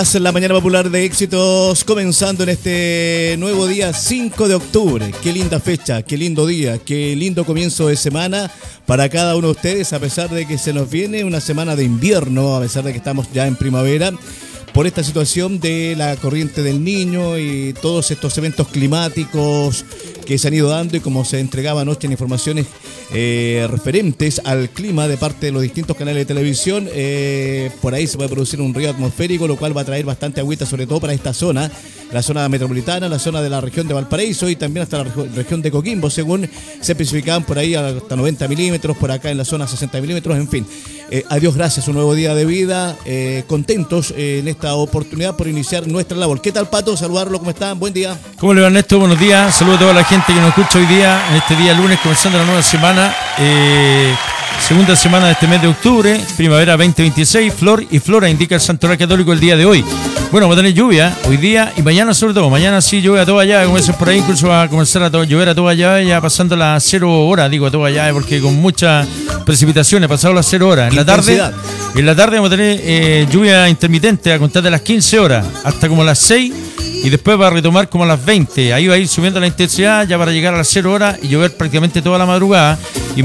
La mañana popular de éxitos comenzando en este nuevo día 5 de octubre. Qué linda fecha, qué lindo día, qué lindo comienzo de semana para cada uno de ustedes, a pesar de que se nos viene una semana de invierno, a pesar de que estamos ya en primavera, por esta situación de la corriente del Niño y todos estos eventos climáticos que se han ido dando, y como se entregaba anoche en informaciones referentes al clima de parte de los distintos canales de televisión, por ahí se puede producir un río atmosférico, lo cual va a traer bastante agüita, sobre todo para esta zona, la zona metropolitana, la zona de la región de Valparaíso y también hasta la región de Coquimbo, según se especificaban por ahí hasta 90 milímetros, por acá en la zona 60 milímetros, en fin. A Dios gracias, un nuevo día de vida, contentos en esta oportunidad por iniciar nuestra labor. ¿Qué tal, Pato? Saludarlo, ¿cómo están? Buen día. ¿Cómo le va, Ernesto? Buenos días. Saludos a toda la gente que nos escucha hoy día, en este día lunes, comenzando la nueva semana, segunda semana de este mes de octubre, primavera 2026, flor y flora, indica el Santoral Católico el día de hoy. Bueno, vamos a tener lluvia hoy día y mañana sobre todo. Mañana sí llueve a toda llave, como dicen por ahí, incluso va a comenzar a llover a toda llave, ya pasando las 0 horas, digo a toda llave, porque con muchas precipitaciones, pasado las 0 horas. En la tarde vamos a tener lluvia intermitente a contar de las 15 horas hasta como las 6, y después va a retomar como a las 20. Ahí va a ir subiendo la intensidad ya para llegar a las 0 horas y llover prácticamente toda la madrugada.